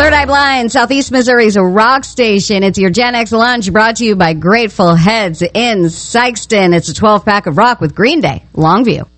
Third Eye Blind, Southeast Missouri's rock station. It's your Gen X lunch brought to you by Grateful Heads in Sikeston. It's a 12-pack of rock with Green Day, Longview.